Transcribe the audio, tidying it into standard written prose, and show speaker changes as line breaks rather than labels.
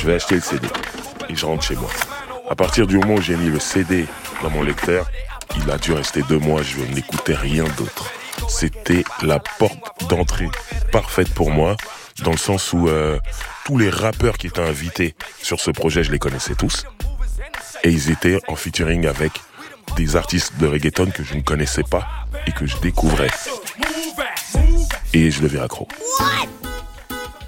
je vais acheter le CD. Et je rentre chez moi. À partir du moment où j'ai mis le CD dans mon lecteur, il a dû rester 2 mois, je n'écoutais rien d'autre. C'était la porte d'entrée parfaite pour moi, dans le sens où tous les rappeurs qui étaient invités sur ce projet, je les connaissais tous. Et ils étaient en featuring avec des artistes de reggaeton que je ne connaissais pas et que je découvrais. Et je deviens accro.